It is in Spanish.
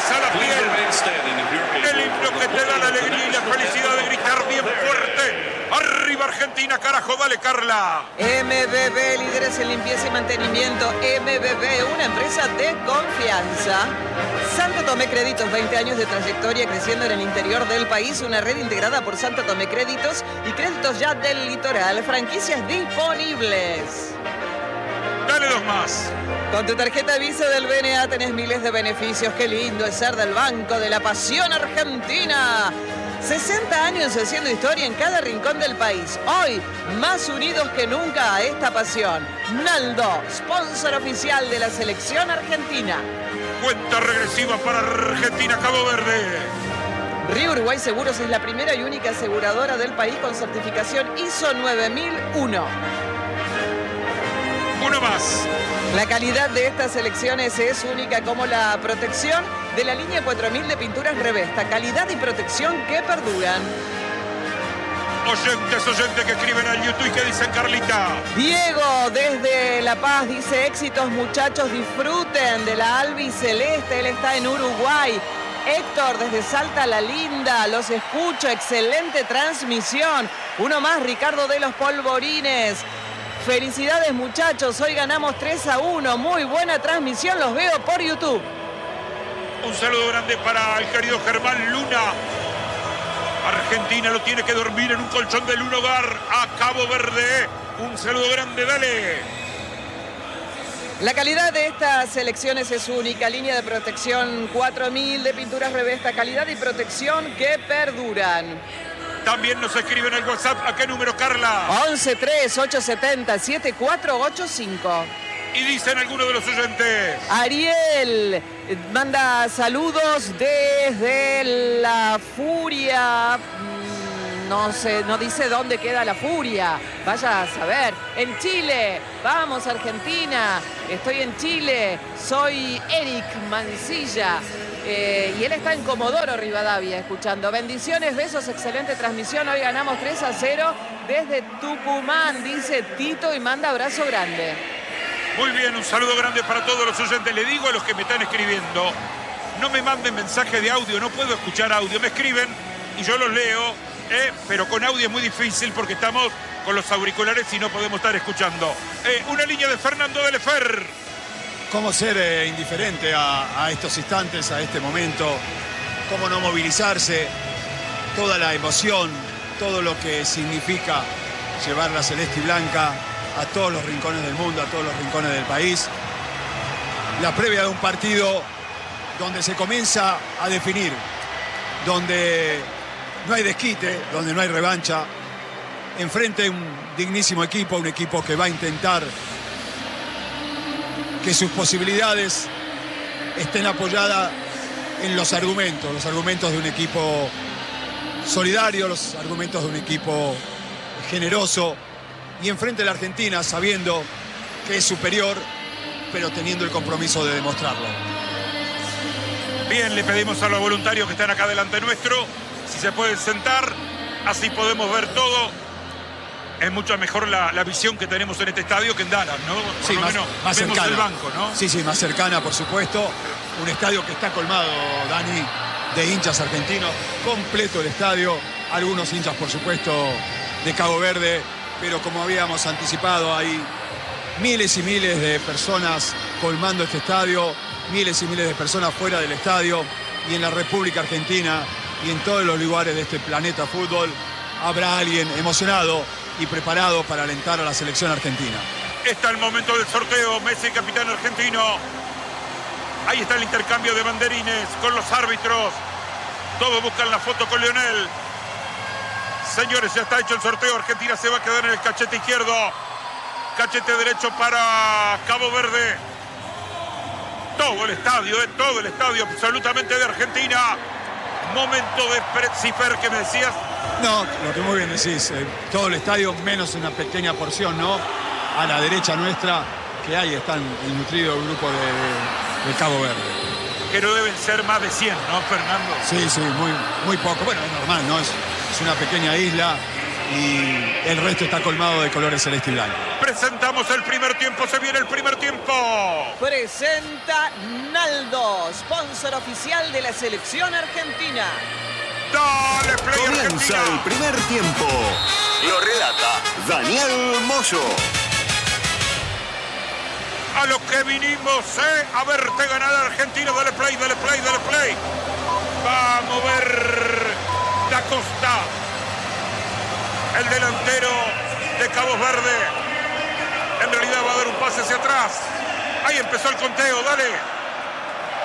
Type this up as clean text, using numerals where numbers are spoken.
eriza la piel. El himno que te da la alegría y la felicidad de gritar bien fuerte. ¡Arriba Argentina, carajo! ¡Dale, Carla! MBB, líderes en limpieza y mantenimiento. MBB, una empresa de confianza. Santo Tomé Créditos, 20 años de trayectoria creciendo en el interior del país. Una red integrada por Santo Tomé Créditos y Créditos Ya del Litoral. Franquicias disponibles. Dale dos más. Con tu tarjeta Visa del BNA tenés miles de beneficios. Qué lindo es ser del Banco de la Pasión Argentina. 60 años haciendo historia en cada rincón del país. Hoy, más unidos que nunca a esta pasión. Naldo, sponsor oficial de la selección argentina. Cuenta regresiva para Argentina, Cabo Verde. Río Uruguay Seguros es la primera y única aseguradora del país con certificación ISO 9001. Uno más. La calidad de estas selecciones es única como la protección de la línea 4000 de pinturas Revesta. Calidad y protección que perduran. Oyentes que escriben al YouTube y que dicen, Carlita. Diego desde La Paz dice: éxitos muchachos, disfruten de la albiceleste. Él está en Uruguay. Héctor desde Salta La Linda, los escucho, excelente transmisión. Uno más, Ricardo de los Polvorines. Felicidades muchachos, hoy ganamos 3-1, muy buena transmisión, los veo por YouTube. Un saludo grande para el querido Germán Luna. Argentina lo tiene que dormir en un colchón del un hogar a Cabo Verde. Un saludo grande, dale. La calidad de estas selecciones es única, línea de protección 4000 de pinturas Revesta, calidad y protección que perduran. También nos escriben al WhatsApp. ¿A qué número, Carla? 11-3-870-7485. Y dicen algunos de los oyentes. Ariel manda saludos desde La Furia. No sé, no dice dónde queda La Furia. Vaya a saber. En Chile. Vamos, Argentina. Estoy en Chile. Soy Eric Mancilla. Y él está en Comodoro Rivadavia escuchando. Bendiciones, besos, excelente transmisión. Hoy ganamos 3-0 desde Tucumán, dice Tito, y manda abrazo grande. Muy bien, un saludo grande para todos los oyentes. Le digo a los que me están escribiendo, no me manden mensaje de audio, no puedo escuchar audio. Me escriben y yo los leo, pero con audio es muy difícil porque estamos con los auriculares y no podemos estar escuchando. Una línea de Fernando Delefer. ¿Cómo ser indiferente a estos instantes, a este momento? ¿Cómo no movilizarse? Toda la emoción, todo lo que significa llevar la celeste y blanca a todos los rincones del mundo, a todos los rincones del país. La previa de un partido donde se comienza a definir, donde no hay desquite, donde no hay revancha. Enfrente un dignísimo equipo, un equipo que va a intentar que sus posibilidades estén apoyadas en los argumentos de un equipo solidario, los argumentos de un equipo generoso, y enfrente a la Argentina sabiendo que es superior, pero teniendo el compromiso de demostrarlo. Bien, le pedimos a los voluntarios que están acá delante nuestro, si se pueden sentar, así podemos ver todo. Es mucho mejor la visión que tenemos en este estadio que en Dallas, ¿no? Por sí, lo más menos cercana. Vemos el banco, ¿no? Sí, más cercana, por supuesto. Un estadio que está colmado, Dani, de hinchas argentinos. Completo el estadio. Algunos hinchas, por supuesto, de Cabo Verde. Pero como habíamos anticipado, hay miles y miles de personas colmando este estadio. Miles y miles de personas fuera del estadio. Y en la República Argentina y en todos los lugares de este planeta fútbol habrá alguien emocionado y preparado para alentar a la selección argentina. Está el momento del sorteo. Messi, capitán argentino. Ahí está el intercambio de banderines con los árbitros. Todos buscan la foto con Lionel. Señores, ya está hecho el sorteo. Argentina se va a quedar en el cachete izquierdo. Cachete derecho para Cabo Verde. Todo el estadio absolutamente de Argentina. Momento de Cifer, que me decías. No, lo que muy bien decís, todo el estadio menos una pequeña porción, ¿no? A la derecha nuestra, que ahí están el nutrido grupo de Cabo Verde. Que no deben ser más de 100, ¿no, Fernando? Sí, muy poco. Bueno, es normal, ¿no? Es una pequeña isla y el resto está colmado de colores celeste y blanco. Presentamos el primer tiempo, se viene el primer tiempo. Presenta Naldo, sponsor oficial de la selección argentina. Dale, play Comienza Argentina. el primer tiempo. Lo relata Daniel Moyo. A lo que vinimos, a verte ganar a Argentina. Dale play, dale play, dale play. Vamos a ver Da Costa, el delantero de Cabo Verde. En realidad va a dar un pase hacia atrás. Ahí empezó el conteo, dale.